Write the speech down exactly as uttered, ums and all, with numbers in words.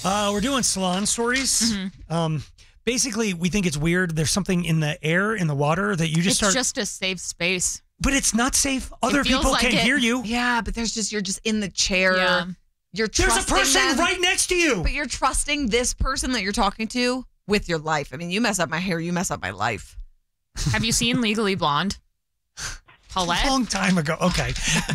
Uh, we're doing salon stories. Mm-hmm. Um, basically, we think it's weird. There's something in the air, in the water that you just it's start. It's just a safe space. But it's not safe. Other people like can't it. hear you. Yeah, but there's just, you're just in the chair. Yeah. You're There's a person them, right next to you. But you're trusting this person that you're talking to with your life. I mean, you mess up my hair, you mess up my life. Have you seen Legally Blonde? Paulette? A long time ago. Okay.